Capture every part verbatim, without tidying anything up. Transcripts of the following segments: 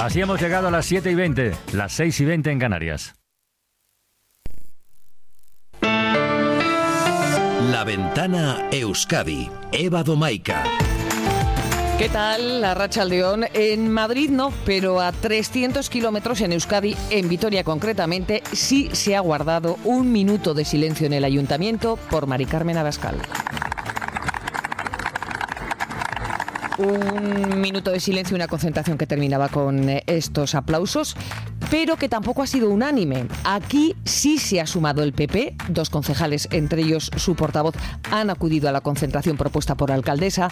Así hemos llegado a las siete y veinte, las seis y veinte en Canarias. La Ventana Euskadi, Eva Domaica. ¿Qué tal, Arratsaldeon? En Madrid no, pero a trescientos kilómetros en Euskadi, en Vitoria concretamente, sí se ha guardado un minuto de silencio en el Ayuntamiento por Mari Carmen Abascal. Un minuto de silencio y una concentración que terminaba con estos aplausos, pero que tampoco ha sido unánime. Aquí sí se ha sumado el P P, dos concejales, entre ellos su portavoz, han acudido a la concentración propuesta por la alcaldesa,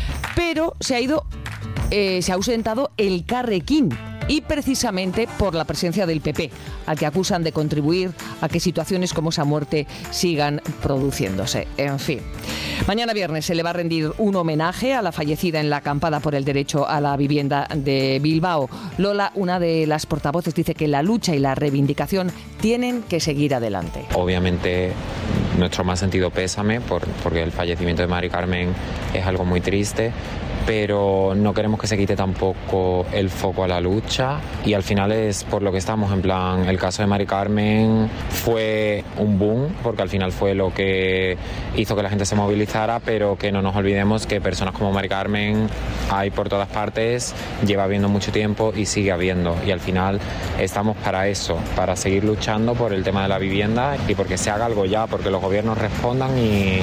pero se ha ido, eh, se ha ausentado el Carrequín, y precisamente por la presencia del P P, al que acusan de contribuir a que situaciones como esa muerte sigan produciéndose. En fin. Mañana viernes se le va a rendir un homenaje a la fallecida en la acampada por el derecho a la vivienda de Bilbao. Lola, una de las portavoces, dice que la lucha y la reivindicación tienen que seguir adelante. Obviamente, nuestro más sentido pésame por, porque el fallecimiento de Mari Carmen es algo muy triste, pero no queremos que se quite tampoco el foco a la lucha, y al final es por lo que estamos, en plan, el caso de Mari Carmen fue un boom, porque al final fue lo que hizo que la gente se movilizara, pero que no nos olvidemos que personas como Mari Carmen hay por todas partes, lleva habiendo mucho tiempo y sigue habiendo, y al final estamos para eso, para seguir luchando por el tema de la vivienda y porque se haga algo ya, porque los gobiernos respondan y,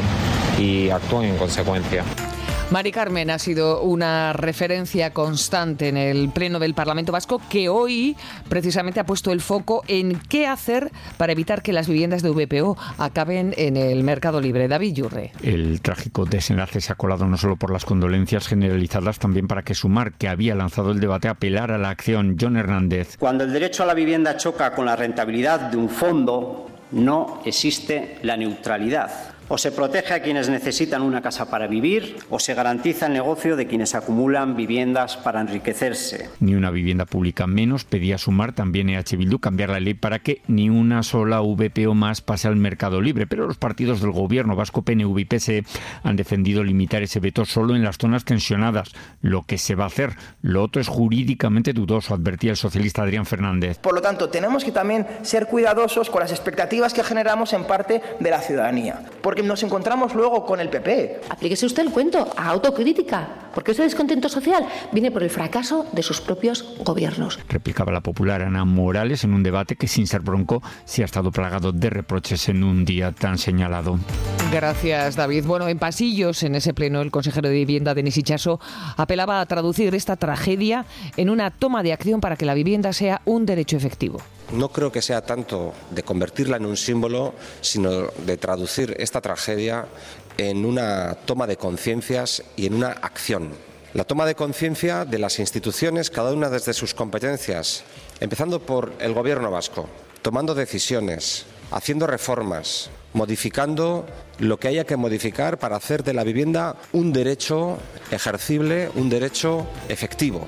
y actúen en consecuencia. Mari Carmen ha sido una referencia constante en el Pleno del Parlamento Vasco, que hoy precisamente ha puesto el foco en qué hacer para evitar que las viviendas de V P O acaben en el mercado libre. David Yurre. El trágico desenlace se ha colado no solo por las condolencias generalizadas, también para que Sumar, que había lanzado el debate, apelara a la acción. John Hernández. Cuando el derecho a la vivienda choca con la rentabilidad de un fondo, no existe la neutralidad. O se protege a quienes necesitan una casa para vivir, o se garantiza el negocio de quienes acumulan viviendas para enriquecerse. Ni una vivienda pública menos, pedía Sumar, también E H Bildu, cambiar la ley para que ni una sola V P O más pase al mercado libre. Pero los partidos del gobierno vasco, P N V y P S E, han defendido limitar ese veto solo en las zonas tensionadas. Lo que se va a hacer, lo otro es jurídicamente dudoso, advertía el socialista Adrián Fernández. Por lo tanto, tenemos que también ser cuidadosos con las expectativas que generamos en parte de la ciudadanía. Porque nos encontramos luego con el P P. Aplíquese usted el cuento, a autocrítica, porque ese descontento social viene por el fracaso de sus propios gobiernos. Replicaba la popular Ana Morales en un debate que, sin ser bronco, sí ha estado plagado de reproches en un día tan señalado. Gracias, David. Bueno, en pasillos, en ese pleno, el consejero de Vivienda, Denis Itxaso, apelaba a traducir esta tragedia en una toma de acción para que la vivienda sea un derecho efectivo. No creo que sea tanto de convertirla en un símbolo, sino de traducir esta tragedia en una toma de conciencias y en una acción. La toma de conciencia de las instituciones, cada una desde sus competencias, empezando por el Gobierno vasco, tomando decisiones, haciendo reformas, modificando lo que haya que modificar para hacer de la vivienda un derecho ejercible, un derecho efectivo.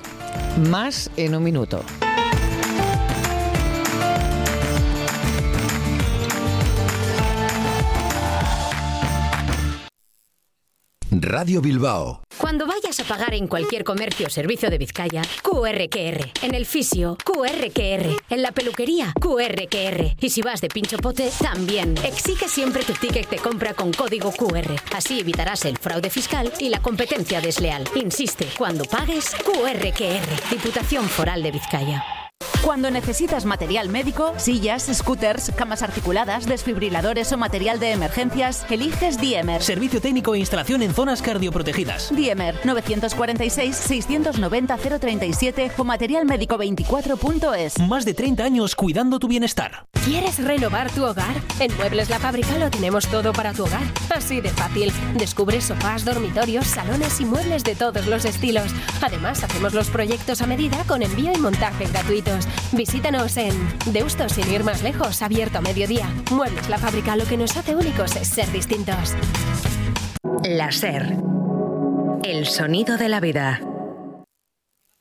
Más en un minuto. Radio Bilbao. Cuando vayas a pagar en cualquier comercio o servicio de Vizcaya, Q R Q R. En el fisio, Q R Q R. En la peluquería, Q R Q R. Y si vas de pincho pote, también. Exige siempre tu ticket de compra con código Q R. Así evitarás el fraude fiscal y la competencia desleal. Insiste, cuando pagues, Q R Q R. Diputación Foral de Vizcaya. Cuando necesitas material médico, sillas, scooters, camas articuladas, desfibriladores o material de emergencias, eliges Diemer. Servicio técnico e instalación en zonas cardioprotegidas. Diemer, nueve cuatro seis, seis nueve cero, cero tres siete o materialmédico veinticuatro punto es. Más de treinta años cuidando tu bienestar. ¿Quieres renovar tu hogar? En Muebles La Fábrica lo tenemos todo para tu hogar. Así de fácil. Descubre sofás, dormitorios, salones y muebles de todos los estilos. Además, hacemos los proyectos a medida con envío y montaje gratuitos. Visítanos en Deusto, sin ir más lejos, abierto a mediodía. Muebles La Fábrica, lo que nos hace únicos es ser distintos. La SER. El sonido de la vida.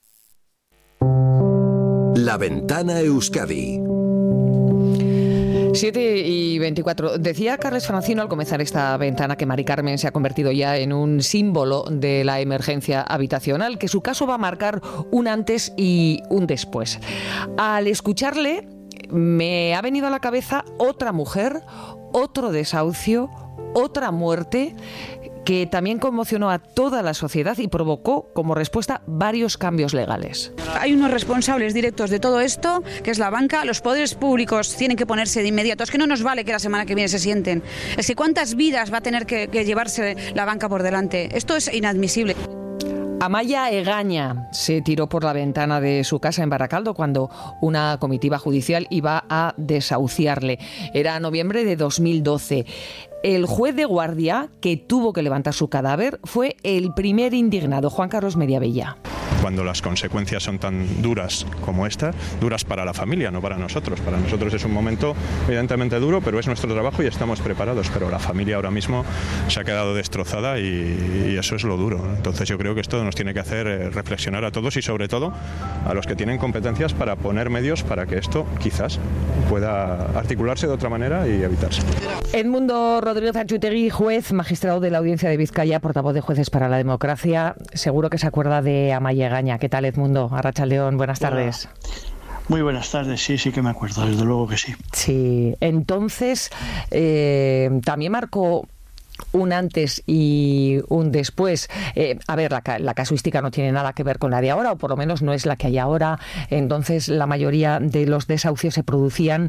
La Ventana Euskadi. siete y veinticuatro. Decía Carles Francino al comenzar esta ventana que Mari Carmen se ha convertido ya en un símbolo de la emergencia habitacional, que su caso va a marcar un antes y un después. Al escucharle, me ha venido a la cabeza otra mujer, otro desahucio, otra muerte que también conmocionó a toda la sociedad y provocó como respuesta varios cambios legales. Hay unos responsables directos de todo esto, que es la banca. Los poderes públicos tienen que ponerse de inmediato. Es que no nos vale que la semana que viene se sienten. Es que cuántas vidas va a tener que, que llevarse la banca por delante. Esto es inadmisible. Amaya Egaña se tiró por la ventana de su casa en Baracaldo cuando una comitiva judicial iba a desahuciarle. Era noviembre de dos mil doce. El juez de guardia que tuvo que levantar su cadáver fue el primer indignado, Juan Carlos Mediavella. Cuando las consecuencias son tan duras como esta, duras para la familia, no para nosotros. Para nosotros es un momento evidentemente duro, pero es nuestro trabajo y estamos preparados. Pero la familia ahora mismo se ha quedado destrozada y, y eso es lo duro. Entonces yo creo que esto nos tiene que hacer reflexionar a todos y sobre todo a los que tienen competencias para poner medios para que esto quizás pueda articularse de otra manera y evitarse. Edmundo Rodríguez Anchutegui, juez, magistrado de la Audiencia de Vizcaya, portavoz de Jueces para la Democracia. Seguro que se acuerda de Amaya Egaña. ¿Qué tal, Edmundo? Arratsaldeon, buenas tardes. Hola. Muy buenas tardes, sí, sí que me acuerdo, desde luego que sí. Sí, entonces eh, también marcó un antes y un después. Eh, a ver, la, la casuística no tiene nada que ver con la de ahora, o por lo menos no es la que hay ahora. Entonces la mayoría de los desahucios se producían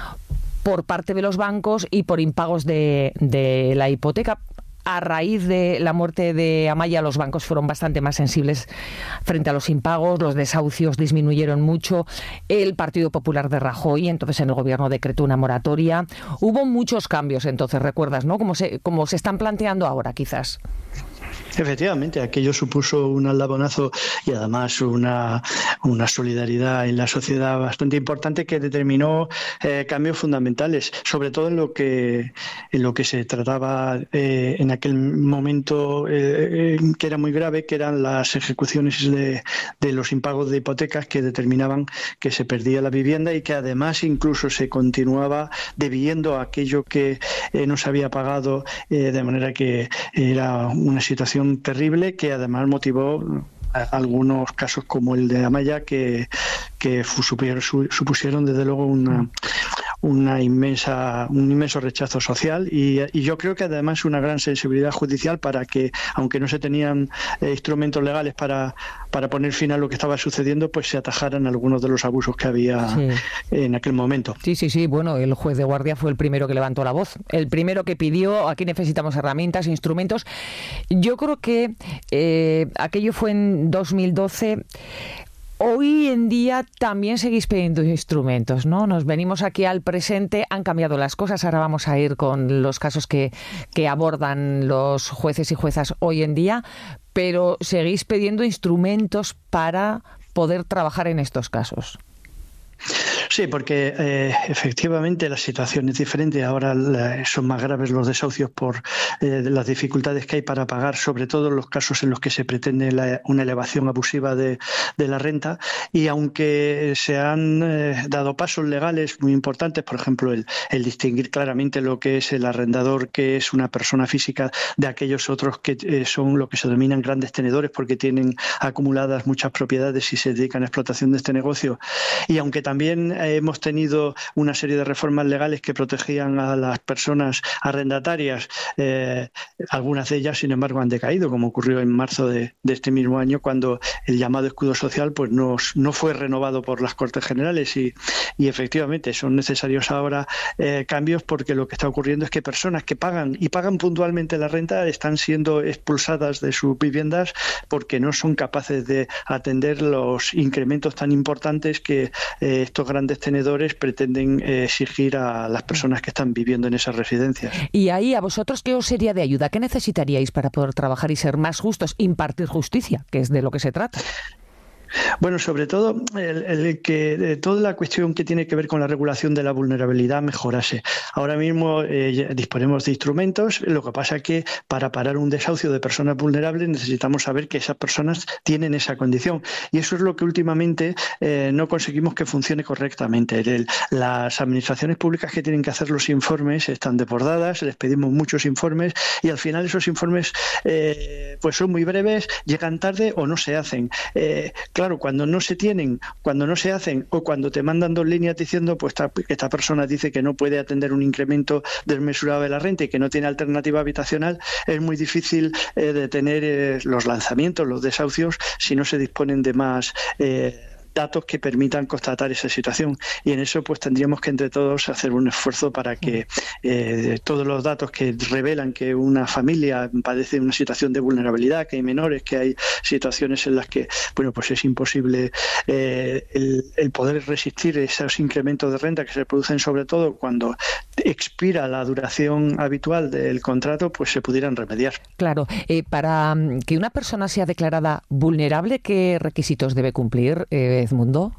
por parte de los bancos y por impagos de, de la hipoteca. A raíz de la muerte de Amaya, los bancos fueron bastante más sensibles frente a los impagos, los desahucios disminuyeron mucho, el Partido Popular de Rajoy, entonces en el gobierno decretó una moratoria. Hubo muchos cambios entonces, recuerdas, ¿no? Como se, como se están planteando ahora, quizás. Efectivamente, aquello supuso un aldabonazo y además una, una solidaridad en la sociedad bastante importante que determinó eh, cambios fundamentales, sobre todo en lo que en lo que se trataba eh, en aquel momento eh, que era muy grave, que eran las ejecuciones de, de los impagos de hipotecas que determinaban que se perdía la vivienda y que además incluso se continuaba debiendo aquello que eh, no se había pagado, eh, de manera que era una situación terrible que además motivó algunos casos como el de Amaya que, que supusieron, supusieron desde luego una una inmensa un inmenso rechazo social y, y yo creo que además una gran sensibilidad judicial para que, aunque no se tenían eh, instrumentos legales para, para poner fin a lo que estaba sucediendo, pues se atajaran algunos de los abusos que había sí. en aquel momento. Sí, sí, sí. Bueno, el juez de guardia fue el primero que levantó la voz, el primero que pidió, aquí necesitamos herramientas, instrumentos. Yo creo que eh, aquello fue en dos mil doce. Hoy en día también seguís pidiendo instrumentos, ¿no? Nos venimos aquí al presente, han cambiado las cosas, ahora vamos a ir con los casos que, que abordan los jueces y juezas hoy en día, pero seguís pidiendo instrumentos para poder trabajar en estos casos. Sí, porque eh, efectivamente la situación es diferente. Ahora la, son más graves los desahucios por eh, las dificultades que hay para pagar, sobre todo en los casos en los que se pretende la, una elevación abusiva de, de la renta. Y aunque se han eh, dado pasos legales muy importantes, por ejemplo, el, el distinguir claramente lo que es el arrendador, que es una persona física, de aquellos otros que eh, son lo que se denominan grandes tenedores porque tienen acumuladas muchas propiedades y se dedican a explotación de este negocio. Y aunque también hemos tenido una serie de reformas legales que protegían a las personas arrendatarias. Eh, algunas de ellas, sin embargo, han decaído, como ocurrió en marzo de, de este mismo año, cuando el llamado escudo social pues no, no fue renovado por las Cortes Generales y, y efectivamente son necesarios ahora eh, cambios porque lo que está ocurriendo es que personas que pagan y pagan puntualmente la renta están siendo expulsadas de sus viviendas porque no son capaces de atender los incrementos tan importantes que eh, estos grandes tenedores pretenden eh, exigir a las personas que están viviendo en esas residencias. Y ahí, ¿a vosotros qué os sería de ayuda? ¿Qué necesitaríais para poder trabajar y ser más justos, impartir justicia, que es de lo que se trata? Bueno, sobre todo el, el que eh, toda la cuestión que tiene que ver con la regulación de la vulnerabilidad mejorase. Ahora mismo eh, disponemos de instrumentos, lo que pasa es que para parar un desahucio de personas vulnerables necesitamos saber que esas personas tienen esa condición, y eso es lo que últimamente eh, no conseguimos que funcione correctamente. El, las administraciones públicas que tienen que hacer los informes están desbordadas, les pedimos muchos informes y al final esos informes eh, pues son muy breves, llegan tarde o no se hacen. Eh, claro, cuando no se tienen, cuando no se hacen o cuando te mandan dos líneas diciendo pues esta, esta persona dice que no puede atender un incremento desmesurado de la renta y que no tiene alternativa habitacional, es muy difícil eh, de tener eh, los lanzamientos, los desahucios, si no se disponen de más eh, datos que permitan constatar esa situación, y en eso pues tendríamos que entre todos hacer un esfuerzo para que eh, todos los datos que revelan que una familia padece una situación de vulnerabilidad, que hay menores, que hay situaciones en las que bueno pues es imposible eh, el, el poder resistir esos incrementos de renta que se producen sobre todo cuando expira la duración habitual del contrato, pues se pudieran remediar. Claro, eh, para que una persona sea declarada vulnerable, ¿qué requisitos debe cumplir, eh, Edmundo?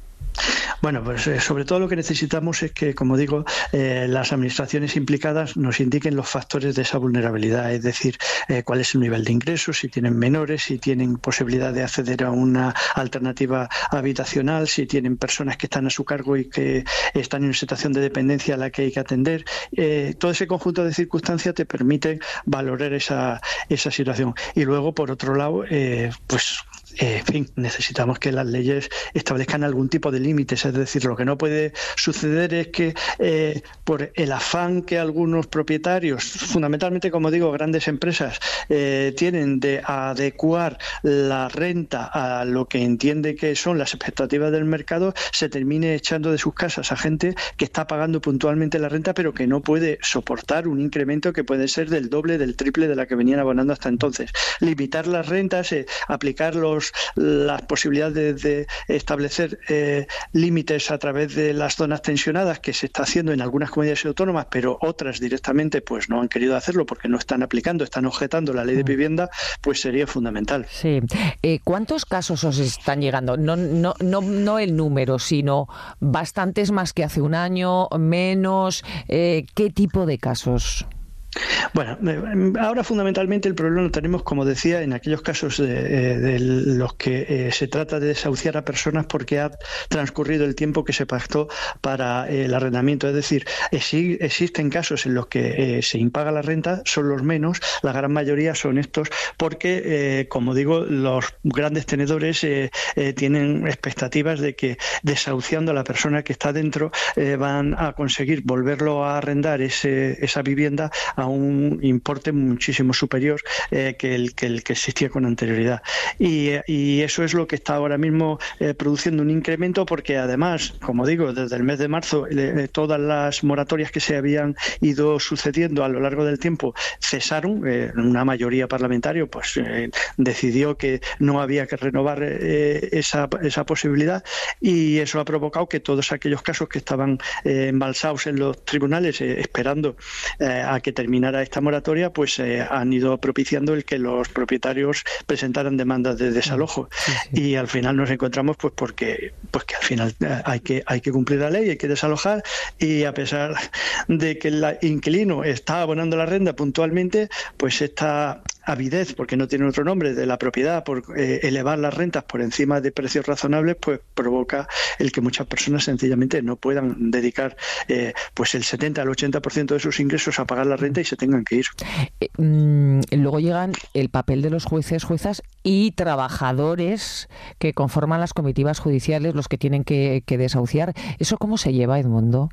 Bueno, pues eh, sobre todo lo que necesitamos es que, como digo, eh, las administraciones implicadas nos indiquen los factores de esa vulnerabilidad, es decir, eh, cuál es el nivel de ingresos, si tienen menores, si tienen posibilidad de acceder a una alternativa habitacional, si tienen personas que están a su cargo y que están en una situación de dependencia a la que hay que atender. Eh, todo ese conjunto de circunstancias te permite valorar esa, esa situación. Y luego, por otro lado, eh, pues... Eh, en fin, necesitamos que las leyes establezcan algún tipo de límites, es decir, lo que no puede suceder es que eh, por el afán que algunos propietarios, fundamentalmente, como digo, grandes empresas, eh, tienen de adecuar la renta a lo que entiende que son las expectativas del mercado, se termine echando de sus casas a gente que está pagando puntualmente la renta, pero que no puede soportar un incremento que puede ser del doble, del triple de la que venían abonando hasta entonces. Limitar las rentas, eh, aplicar los las posibilidades de, de establecer eh, límites a través de las zonas tensionadas, que se está haciendo en algunas comunidades autónomas, pero otras directamente pues no han querido hacerlo porque no están aplicando, están objetando la ley de vivienda, pues sería fundamental. Sí. Eh, ¿Cuántos casos os están llegando? No, no, no, no el número, sino bastantes más que hace un año, menos. Eh, ¿Qué tipo de casos? Bueno, ahora fundamentalmente el problema lo tenemos, como decía, en aquellos casos de, de los que eh, se trata de desahuciar a personas porque ha transcurrido el tiempo que se pactó para eh, el arrendamiento. Es decir, exi- existen casos en los que eh, se impaga la renta, son los menos, la gran mayoría son estos porque, eh, como digo, los grandes tenedores eh, eh, tienen expectativas de que desahuciando a la persona que está dentro eh, van a conseguir volverlo a arrendar ese, esa vivienda a un importe muchísimo superior eh, que, el, que el que existía con anterioridad. Y, y eso es lo que está ahora mismo eh, produciendo un incremento, porque además, como digo, desde el mes de marzo eh, todas las moratorias que se habían ido sucediendo a lo largo del tiempo cesaron. Eh, una mayoría parlamentaria pues eh, decidió que no había que renovar eh, esa, esa posibilidad, y eso ha provocado que todos aquellos casos que estaban eh, embalsados en los tribunales eh, esperando eh, a que terminara esta moratoria, pues eh, han ido propiciando el que los propietarios presentaran demandas de desalojo. Sí, sí. Y al final nos encontramos pues porque pues que al final hay que hay que cumplir la ley, hay que desalojar, y a pesar de que el inquilino está abonando la renta puntualmente, pues esta avidez, porque no tiene otro nombre, de la propiedad por eh, elevar las rentas por encima de precios razonables, pues provoca el que muchas personas sencillamente no puedan dedicar eh, pues el setenta al ochenta por ciento de sus ingresos a pagar la renta y se tengan que ir. Eh, mmm, luego llegan el papel de los jueces, juezas y trabajadores que conforman las comitivas judiciales, los que tienen que, que desahuciar. ¿Eso cómo se lleva, Edmundo?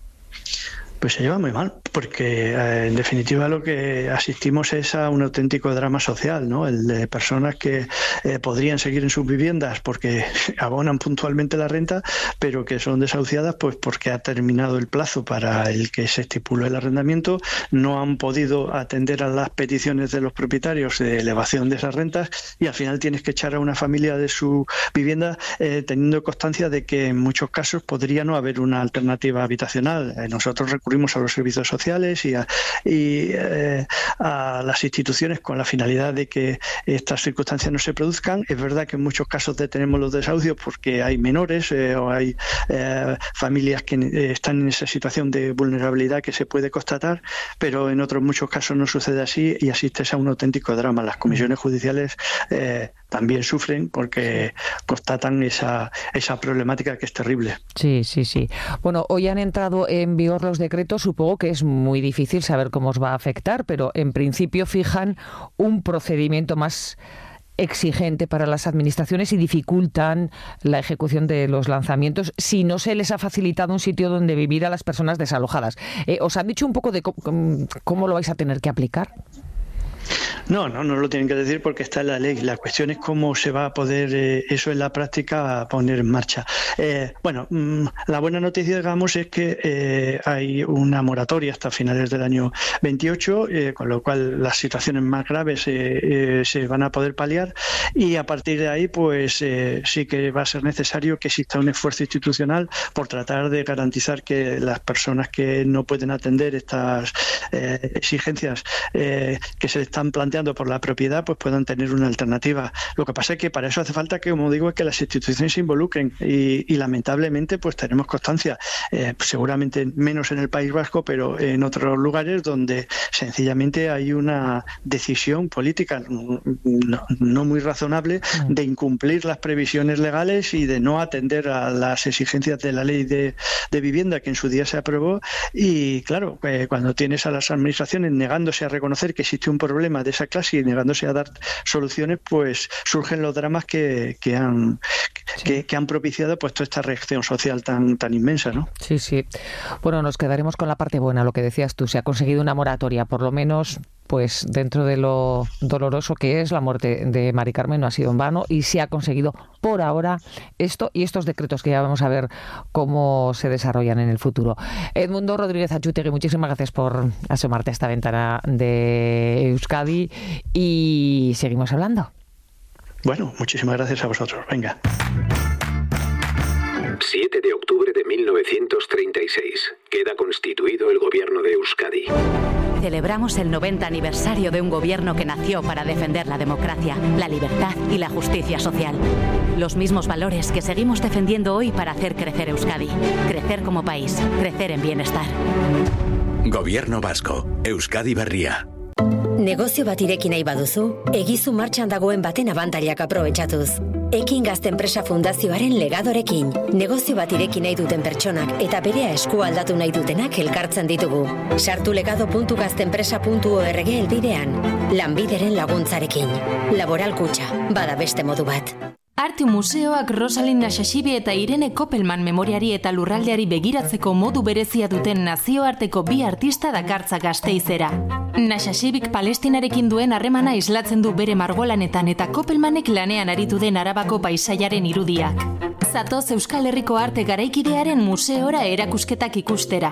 Pues se lleva muy mal, porque eh, en definitiva lo que asistimos es a un auténtico drama social, ¿no? El de personas que eh, podrían seguir en sus viviendas porque abonan puntualmente la renta, pero que son desahuciadas pues porque ha terminado el plazo para el que se estipuló el arrendamiento, no han podido atender a las peticiones de los propietarios de elevación de esas rentas, y al final tienes que echar a una familia de su vivienda eh, teniendo constancia de que en muchos casos podría no haber una alternativa habitacional. Eh, nosotros recurrimos recurrimos a los servicios sociales y, a, y eh, a las instituciones con la finalidad de que estas circunstancias no se produzcan. Es verdad que en muchos casos detenemos los desahucios porque hay menores eh, o hay eh, familias que eh, están en esa situación de vulnerabilidad que se puede constatar, pero en otros muchos casos no sucede así y asiste a un auténtico drama. Las comisiones judiciales eh, también sufren porque constatan esa, esa problemática que es terrible. Sí, sí, sí. Bueno, hoy han entrado en vigor los decretos. Supongo que es muy difícil saber cómo os va a afectar, pero en principio fijan un procedimiento más exigente para las administraciones y dificultan la ejecución de los lanzamientos si no se les ha facilitado un sitio donde vivir a las personas desalojadas. Eh, ¿Os han dicho un poco de cómo, cómo lo vais a tener que aplicar? No, no, no lo tienen que decir porque está en la ley. La cuestión es cómo se va a poder eh, eso en la práctica poner en marcha. Eh, bueno, mmm, la buena noticia, digamos, es que eh, hay una moratoria hasta finales del año veintiocho, eh, con lo cual las situaciones más graves eh, eh, se van a poder paliar y a partir de ahí, pues eh, sí que va a ser necesario que exista un esfuerzo institucional por tratar de garantizar que las personas que no pueden atender estas eh, exigencias eh, que se están planteando por la propiedad, pues puedan tener una alternativa. Lo que pasa es que para eso hace falta que, como digo, es que las instituciones se involucren y, y lamentablemente pues tenemos constancia, eh, seguramente menos en el País Vasco, pero en otros lugares donde sencillamente hay una decisión política no, no muy razonable de incumplir las previsiones legales y de no atender a las exigencias de la ley de, de vivienda que en su día se aprobó. Y claro, eh, cuando tienes a las administraciones negándose a reconocer que existe un problema de esa clase y negándose a dar soluciones, pues surgen los dramas que, que han que, que han propiciado pues toda esta reacción social tan tan inmensa, ¿no? Sí, sí. Bueno, nos quedaremos con la parte buena, lo que decías tú, se ha conseguido una moratoria, por lo menos pues dentro de lo doloroso que es la muerte de Mari Carmen, no ha sido en vano y se ha conseguido por ahora esto y estos decretos que ya vamos a ver cómo se desarrollan en el futuro. Edmundo Rodríguez Achútegui, muchísimas gracias por asomarte a esta ventana de Euskadi y seguimos hablando. Bueno, muchísimas gracias a vosotros. Venga. siete de octubre de mil novecientos treinta y seis. Queda constituido el gobierno de Euskadi. Celebramos el noventa aniversario de un gobierno que nació para defender la democracia, la libertad y la justicia social. Los mismos valores que seguimos defendiendo hoy para hacer crecer Euskadi. Crecer como país, crecer en bienestar. Gobierno vasco, Euskadi berria. Negozio bat ireki nahi baduzu, egizu martxan dagoen baten abantailak aprobetxatuz. Ekin Gazte Enpresa Fundazioaren legadorekin. Negozio bat ireki nahi duten pertsonak eta berea esku aldatu nahi dutenak elkartzen ditugu. Sartu legado puntu gazteenpresa puntu org elbidean. Lanbideren laguntzarekin. Laboral Kutxa, bada beste modu bat. Arte Museoak Rosalind Naxaxibi eta Irene Koppelman memoriari eta lurraldeari begiratzeko modu berezia duten nazioarteko bi artista dakartza Gasteizera. Naxaxibik Palestinarekin duen harremana islatzen du bere margolanetan eta Koppelmanek lanean aritu den Arabako paisaiaren irudiak. Zatoz Euskal Herriko arte garaikidearen museora erakusketak ikustera.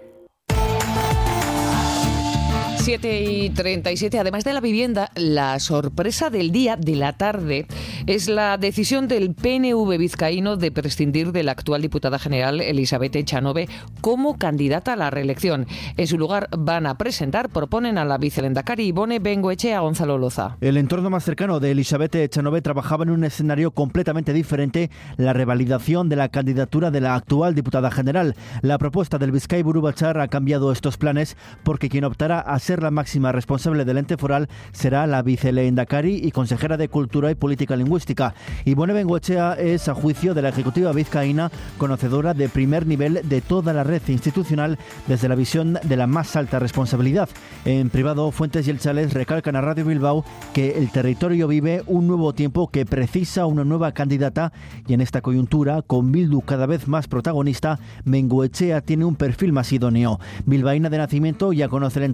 siete y treinta y siete. Además de la vivienda, la sorpresa del día, de la tarde, es la decisión del P N V vizcaíno de prescindir de la actual diputada general Elizabeth Echanove como candidata a la reelección. En su lugar van a presentar, proponen a la vicelendakari Ibone Bengoechea, Gonzalo Loza. El entorno más cercano de Elizabeth Echanove trabajaba en un escenario completamente diferente, la revalidación de la candidatura de la actual diputada general. La propuesta del Bizkai Buru Batzar ha cambiado estos planes porque quien optará a ser la máxima responsable del ente foral será la vicelendakari y consejera de Cultura y Política Lingüística. Ibone Bengoechea es, a juicio de la ejecutiva vizcaína, conocedora de primer nivel de toda la red institucional desde la visión de la más alta responsabilidad. En privado, fuentes yeltzales recalcan a Radio Bilbao que el territorio vive un nuevo tiempo que precisa una nueva candidata y en esta coyuntura, con Bildu cada vez más protagonista, Bengoechea tiene un perfil más idóneo. Bilbaína de nacimiento, ya conoce el entramado foral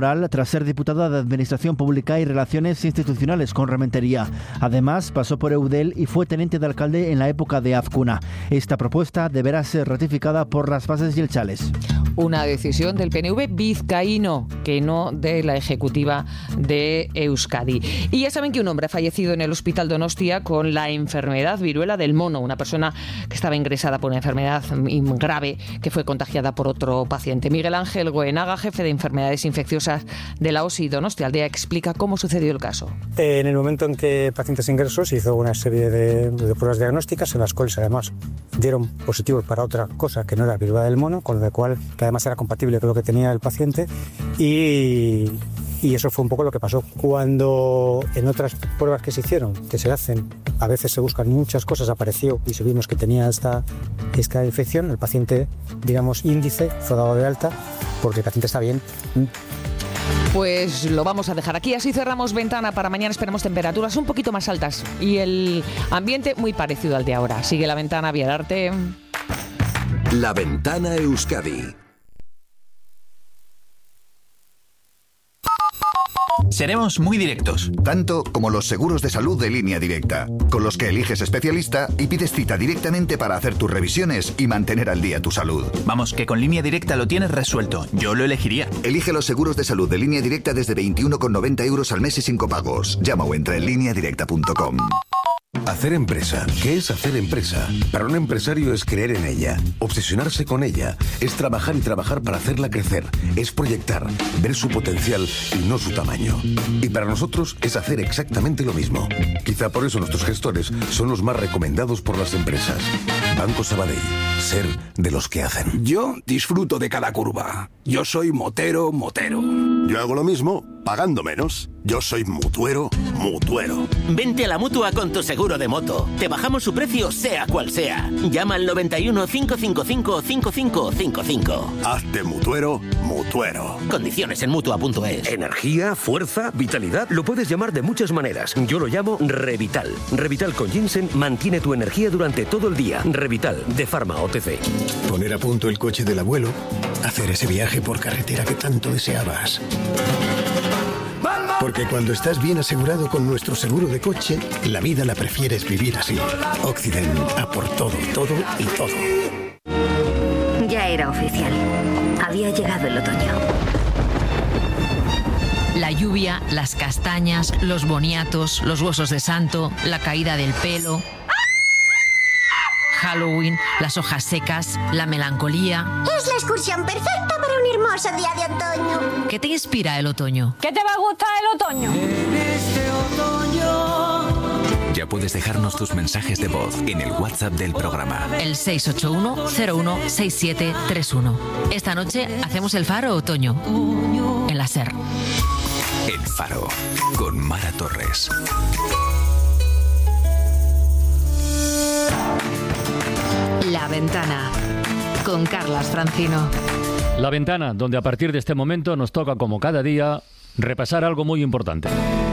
foral tras ser diputada de Administración Pública y Relaciones Institucionales con Rementería. Además, pasó por Eudel y fue teniente de alcalde en la época de Azcuna. Esta propuesta deberá ser ratificada por las bases jeltzales. Una decisión del P N V vizcaíno, que no de la ejecutiva de Euskadi. Y ya saben que un hombre ha fallecido en el hospital Donostia con la enfermedad viruela del mono. Una persona que estaba ingresada por una enfermedad grave que fue contagiada por otro paciente. Miguel Ángel Goenaga, jefe de enfermedades infecciosas de la O S I Donostia Aldea, explica cómo sucedió el caso. En el momento en que el paciente se ingresó, se hizo una serie de, de pruebas diagnósticas en las cuales además dieron positivos para otra cosa que no era viruela del mono, con lo cual que además era compatible con lo que tenía el paciente y, y eso fue un poco lo que pasó. Cuando en otras pruebas que se hicieron, que se hacen, a veces se buscan muchas cosas, apareció y supimos que tenía esta, esta infección, el paciente, digamos, índice, fue dado de alta porque el paciente está bien. Pues lo vamos a dejar aquí, así cerramos ventana. Para mañana esperamos temperaturas un poquito más altas y el ambiente muy parecido al de ahora. Sigue La Ventana, Viadarte. La Ventana Euskadi. Seremos muy directos. Tanto como los seguros de salud de Línea Directa, con los que eliges especialista y pides cita directamente para hacer tus revisiones y mantener al día tu salud. Vamos, que con Línea Directa lo tienes resuelto. Yo lo elegiría. Elige los seguros de salud de Línea Directa desde veintiuno con noventa euros al mes y sin copagos. Llama o entra en línea directa punto com. Hacer empresa. ¿Qué es hacer empresa? Para un empresario es creer en ella, obsesionarse con ella, es trabajar y trabajar para hacerla crecer, es proyectar, ver su potencial y no su tamaño. Y para nosotros es hacer exactamente lo mismo. Quizá por eso nuestros gestores son los más recomendados por las empresas. Banco Sabadell, ser de los que hacen. Yo disfruto de cada curva. Yo soy motero, motero. Yo hago lo mismo, pagando menos. Yo soy mutuero, mutuero. Vente a la Mutua con tu seguro de moto. Te bajamos su precio sea cual sea. Llama al noventa y uno, cinco cinco cinco, cinco cinco cinco cinco. Hazte mutuero, mutuero. Condiciones en Mutua punto es. Energía, fuerza, vitalidad, lo puedes llamar de muchas maneras. Yo lo llamo Revital. Revital con ginseng mantiene tu energía durante todo el día. Revital, de Pharma O T C. Poner a punto el coche del abuelo. Hacer ese viaje por carretera que tanto deseabas. Porque cuando estás bien asegurado con nuestro seguro de coche, la vida la prefieres vivir así. Occident, a por todo, todo y todo. Ya era oficial. Había llegado el otoño. La lluvia, las castañas, los boniatos, los huesos de santo, la caída del pelo, Halloween, las hojas secas, la melancolía. Es la excursión perfecta para un hermoso día de otoño. ¿Qué te inspira el otoño? ¿Qué te va a gustar el otoño? En este otoño. Ya puedes dejarnos tus mensajes de voz en el WhatsApp del programa. El seis ocho uno, cero uno, seis siete tres uno. Esta noche hacemos el Faro Otoño en la SER. El Faro, con Mara Torres. La Ventana, con Carlas Francino. La Ventana, donde a partir de este momento nos toca, como cada día, repasar algo muy importante.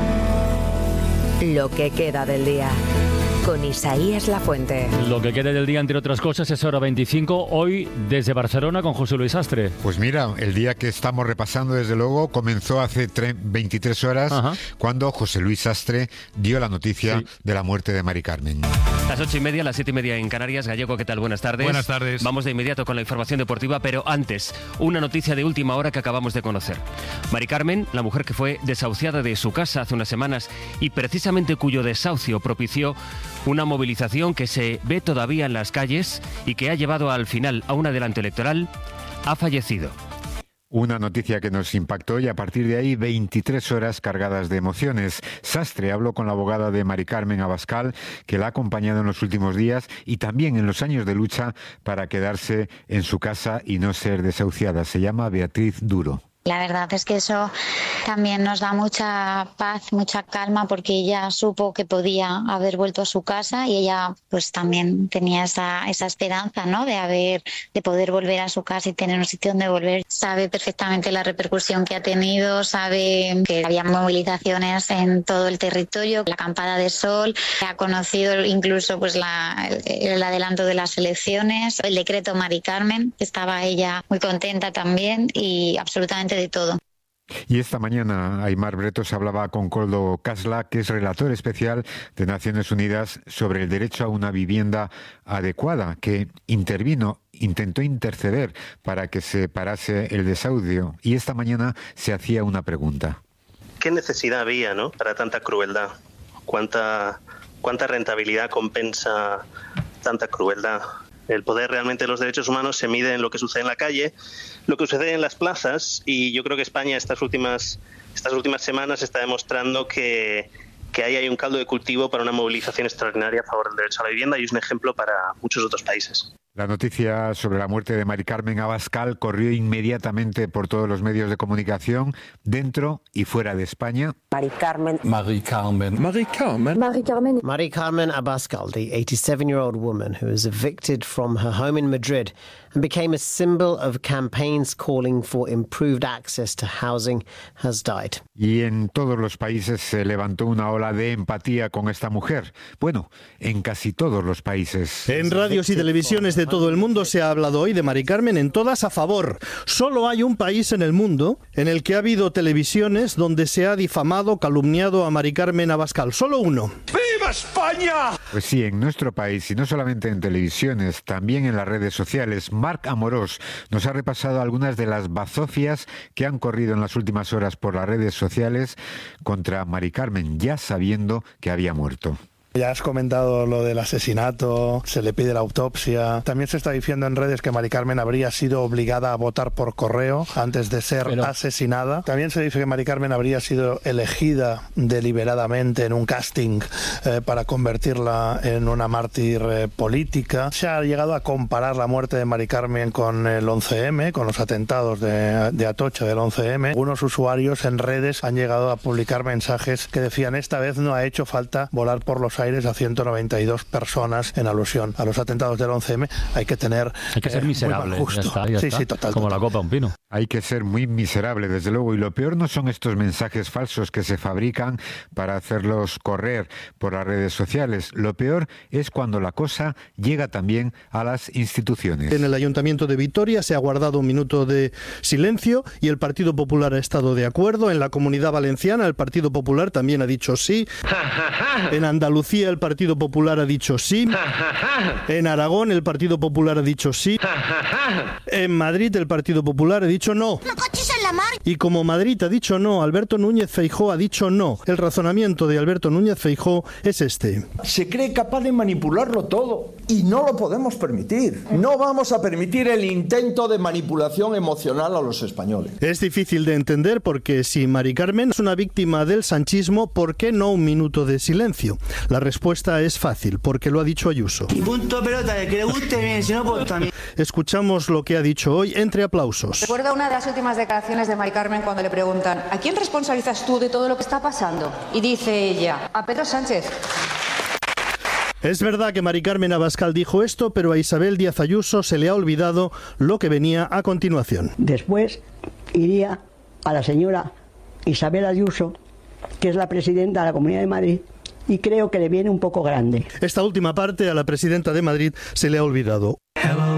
Lo que queda del día, con Isaías Lafuente. Lo que queda del día, entre otras cosas, es hora veinticinco, hoy desde Barcelona con José Luis Astre. Pues mira, el día que estamos repasando, desde luego, comenzó hace veintitrés horas, Ajá. cuando José Luis Astre dio la noticia sí. de la muerte de Mari Carmen. Las ocho y media, las siete y media en Canarias. Gallego, ¿qué tal? Buenas tardes. Buenas tardes. Vamos de inmediato con la información deportiva, pero antes, una noticia de última hora que acabamos de conocer. Mari Carmen, la mujer que fue desahuciada de su casa hace unas semanas y precisamente cuyo desahucio propició una movilización que se ve todavía en las calles y que ha llevado al final a un adelanto electoral, ha fallecido. Una noticia que nos impactó y a partir de ahí veintitrés horas cargadas de emociones. Sastre habló con la abogada de Mari Carmen Abascal, que la ha acompañado en los últimos días y también en los años de lucha para quedarse en su casa y no ser desahuciada. Se llama Beatriz Duro. La verdad es que eso también nos da mucha paz, mucha calma, porque ella supo que podía haber vuelto a su casa y ella pues también tenía esa, esa esperanza, ¿no?, de haber, de poder volver a su casa y tener un sitio donde volver. Sabe perfectamente la repercusión que ha tenido, sabe que había movilizaciones en todo el territorio, la acampada de sol, ha conocido incluso pues la, el, el adelanto de las elecciones, el decreto Mari Carmen, que estaba ella muy contenta también y absolutamente de todo. Y esta mañana Aimar Bretos hablaba con Koldo Kasla, que es relator especial de Naciones Unidas sobre el derecho a una vivienda adecuada, que intervino, intentó interceder para que se parase el desahucio. Y esta mañana se hacía una pregunta. ¿Qué necesidad había, ¿no?, para tanta crueldad? ¿Cuánta, cuánta rentabilidad compensa tanta crueldad? El poder realmente de los derechos humanos se mide en lo que sucede en la calle, lo que sucede en las plazas, y yo creo que España estas últimas, estas últimas semanas está demostrando que, que ahí hay un caldo de cultivo para una movilización extraordinaria a favor del derecho a la vivienda, y es un ejemplo para muchos otros países. La noticia sobre la muerte de Mari Carmen Abascal corrió inmediatamente por todos los medios de comunicación, dentro y fuera de España. Mari Carmen. Mari Carmen. Mari Carmen. Mari Carmen. Mari Carmen Abascal, the eighty-seven-year-old woman who was evicted from her home in Madrid and became a symbol of campaigns calling for improved access to housing, has died. Y en todos los países se levantó una ola de empatía con esta mujer. Bueno, en casi todos los países. En radios y televisiones de todo el mundo se ha hablado hoy de Mari Carmen, en todas a favor. Solo hay un país en el mundo en el que ha habido televisiones donde se ha difamado, calumniado a Mari Carmen Abascal. Solo uno. ¡Viva España! Pues sí, en nuestro país, y no solamente en televisiones, también en las redes sociales. Marc Amorós nos ha repasado algunas de las bazofias que han corrido en las últimas horas por las redes sociales contra Mari Carmen, ya sabiendo que había muerto. Ya has comentado lo del asesinato, se le pide la autopsia. También se está diciendo en redes que Mari Carmen habría sido obligada a votar por correo antes de ser Pero... asesinada. También se dice que Mari Carmen habría sido elegida deliberadamente en un casting eh, para convertirla en una mártir eh, política. Se ha llegado a comparar la muerte de Mari Carmen con el once eme, con los atentados de, de Atocha del once eme. Algunos usuarios en redes han llegado a publicar mensajes que decían: esta vez no ha hecho falta volar por los aires a ciento noventa y dos personas, en alusión a los atentados del once eme. Hay que tener hay que ser eh, miserable, muy mal gusto. Ya está, ya sí, está. sí, total, como total. la copa a un pino. Hay que ser muy miserable, desde luego, y lo peor no son estos mensajes falsos que se fabrican para hacerlos correr por las redes sociales. Lo peor es cuando la cosa llega también a las instituciones. En el Ayuntamiento de Vitoria se ha guardado un minuto de silencio y el Partido Popular ha estado de acuerdo. En la Comunidad Valenciana el Partido Popular también ha dicho sí. En Andalucía el Partido Popular ha dicho sí. En Aragón el Partido Popular ha dicho sí. En Madrid el Partido Popular ha dicho no. Y como Madrid ha dicho no, Alberto Núñez Feijóo ha dicho no. El razonamiento de Alberto Núñez Feijóo es este. Se cree capaz de manipularlo todo y no lo podemos permitir. No vamos a permitir el intento de manipulación emocional a los españoles. Es difícil de entender porque si Mari Carmen es una víctima del sanchismo, ¿por qué no un minuto de silencio? La respuesta es fácil, porque lo ha dicho Ayuso. Y punto pelota, de que le guste bien, si no, pues también. Escuchamos lo que ha dicho hoy entre aplausos. Recuerda una de las últimas declaraciones de Mari Carmen cuando le preguntan: ¿a quién responsabilizas tú de todo lo que está pasando? Y dice ella: a Pedro Sánchez. Es verdad que Mari Carmen Abascal dijo esto, pero a Isabel Díaz Ayuso se le ha olvidado lo que venía a continuación. Después iría a la señora Isabel Ayuso, que es la presidenta de la Comunidad de Madrid, y creo que le viene un poco grande. Esta última parte a la presidenta de Madrid se le ha olvidado.